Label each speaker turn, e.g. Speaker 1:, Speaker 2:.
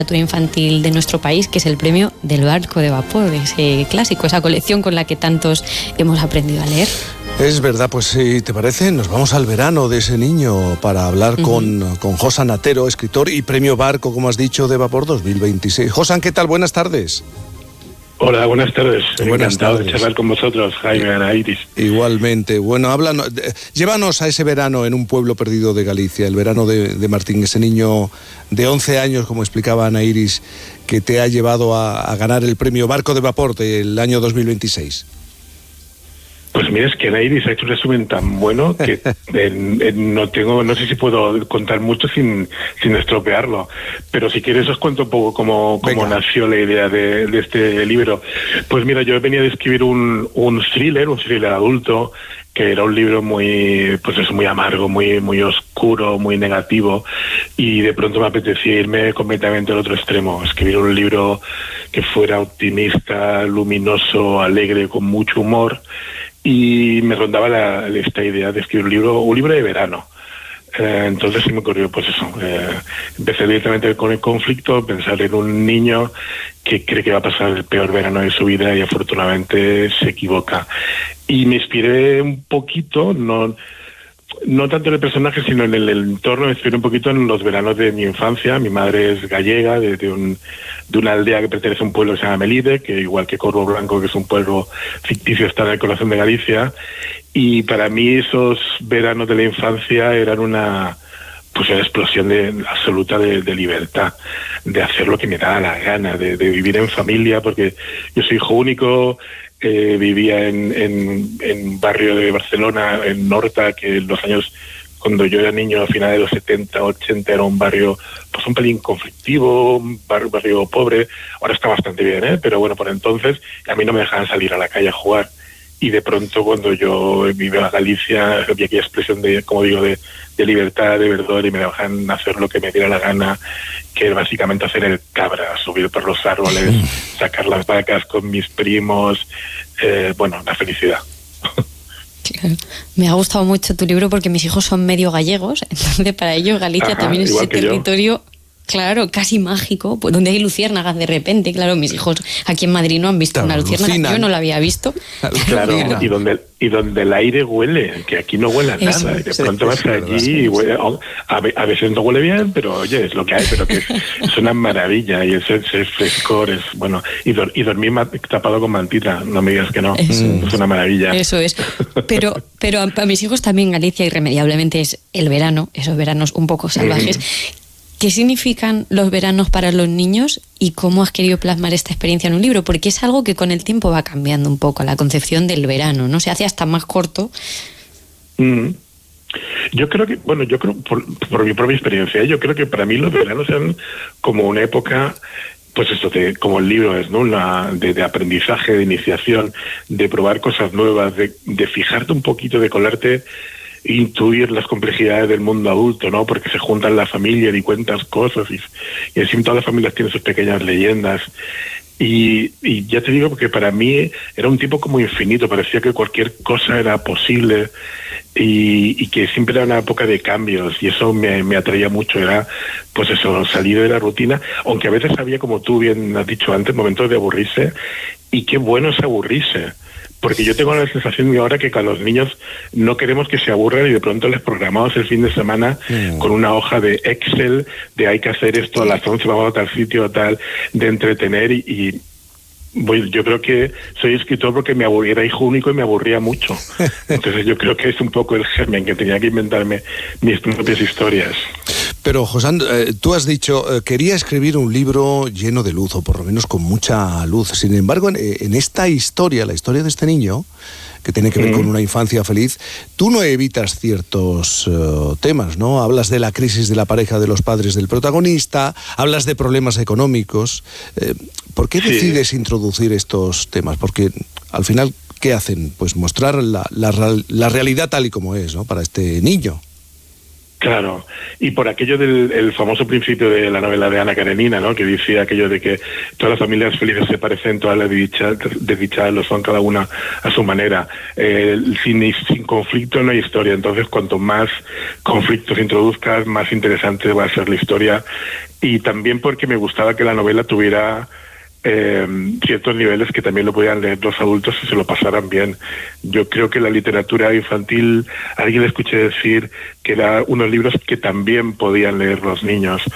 Speaker 1: literatura infantil de nuestro país, que es el premio del barco de vapor, ese clásico, esa colección con la que tantos hemos aprendido a leer.
Speaker 2: Es verdad, pues si te parece, nos vamos al verano de ese niño para hablar con Josan Atero, escritor y premio Barco, como has dicho, de Vapor 2026. Josan, ¿qué tal? Buenas tardes.
Speaker 3: Hola, buenas tardes.
Speaker 2: Buenas
Speaker 3: Encantado
Speaker 2: tardes.
Speaker 3: de charlar con vosotros, Jaime, Ana Iris.
Speaker 2: Igualmente. Bueno, llévanos a ese verano en un pueblo perdido de Galicia, el verano de Martín, ese niño de 11 años, como explicaba Ana Iris, que te ha llevado a ganar el premio Barco de Vapor del año 2026.
Speaker 3: Pues mira, es que Ana Iris ha hecho un resumen tan bueno que no sé si puedo contar mucho sin estropearlo, pero si quieres os cuento un poco cómo nació la idea de este libro. Pues mira, yo venía de escribir un thriller adulto, que era un libro muy amargo, muy oscuro, muy negativo, y de pronto me apetecía irme completamente al otro extremo, escribir un libro que fuera optimista, luminoso, alegre, con mucho humor. Y me rondaba esta idea de escribir un libro de verano. Entonces se me ocurrió, pues eso, empecé directamente con el conflicto, pensar en un niño que cree que va a pasar el peor verano de su vida y afortunadamente se equivoca. Y me inspiré un poquito, no tanto en el personaje, sino en el entorno, me inspiré un poquito en los veranos de mi infancia. Mi madre es gallega, de una aldea que pertenece a un pueblo que se llama Melide, que igual que Corvo Blanco, que es un pueblo ficticio, está en el corazón de Galicia. Y para mí esos veranos de la infancia eran una explosión absoluta de libertad, de hacer lo que me daba la gana, de vivir en familia, porque yo soy hijo único. Vivía en barrio de Barcelona, en Horta, que en los años, cuando yo era niño, a finales de los 70, 80, era un barrio pues un pelín conflictivo, un barrio pobre. Ahora está bastante bien, pero bueno, por entonces a mí no me dejaban salir a la calle a jugar. Y de pronto, cuando yo vivía en Galicia, había aquella expresión de libertad, de verdor, y me dejaban hacer lo que me diera la gana, que era básicamente hacer el cabra, subir por los árboles, sacar las vacas con mis primos, la felicidad.
Speaker 1: Claro. Me ha gustado mucho tu libro porque mis hijos son medio gallegos, entonces para ellos Galicia también es ese territorio... Claro, casi mágico, pues donde hay luciérnagas de repente. Claro, mis hijos aquí en Madrid no han visto una luciérnaga, yo no la había visto.
Speaker 3: Claro, y donde el aire huele, que aquí no huele a nada. Y de pronto vas allí y huele, a veces no huele bien, pero oye, es lo que hay, pero que es una maravilla. Y ese frescor es, bueno, y dormir tapado con mantita, no me digas que no, es una maravilla.
Speaker 1: Eso es, pero para mis hijos también Galicia irremediablemente es el verano, esos veranos un poco salvajes. ¿Qué significan los veranos para los niños y cómo has querido plasmar esta experiencia en un libro? Porque es algo que con el tiempo va cambiando un poco, la concepción del verano, ¿no? Se hace hasta más corto.
Speaker 3: Yo creo por mi propia experiencia, yo creo que para mí los veranos eran como una época, pues como el libro es, ¿no? De aprendizaje, de iniciación, de probar cosas nuevas, de fijarte un poquito, de colarte, intuir las complejidades del mundo adulto, ¿no? Porque se juntan la familia y cuentas cosas y así todas las familias tienen sus pequeñas leyendas. Y ya te digo, porque para mí era un tiempo como infinito, parecía que cualquier cosa era posible y que siempre era una época de cambios y eso me atraía mucho, era pues eso, salir de la rutina, aunque a veces había, como tú bien has dicho antes, momentos de aburrirse, y qué bueno es aburrirse. Porque yo tengo la sensación ahora que con los niños no queremos que se aburran y de pronto les programamos el fin de semana con una hoja de Excel de hay que hacer esto a las 11, vamos a tal sitio, tal, de entretener yo creo que soy escritor porque era hijo único y me aburría mucho. Entonces yo creo que es un poco el germen, que tenía que inventarme mis propias historias.
Speaker 2: Pero, Josan, tú has dicho, quería escribir un libro lleno de luz, o por lo menos con mucha luz. Sin embargo, en esta historia, la historia de este niño, que tiene que ver con una infancia feliz, tú no evitas ciertos temas, ¿no? Hablas de la crisis de la pareja de los padres del protagonista, hablas de problemas económicos. ¿Por qué decides introducir estos temas? Porque al final, ¿qué hacen? Pues mostrar la realidad tal y como es, ¿no? Para este niño.
Speaker 3: Claro, y por aquello del famoso principio de la novela de Ana Karenina, ¿no? Que decía aquello de que todas las familias felices se parecen, todas las desdichadas lo son, cada una a su manera. Sin conflicto no hay historia, entonces cuanto más conflictos introduzcas, más interesante va a ser la historia. y también porque me gustaba que la novela tuviera ciertos niveles que también lo podían leer los adultos y se lo pasaran bien. Yo creo que la literatura infantil, a alguien le escuché decir que era unos libros que también podían leer los niños.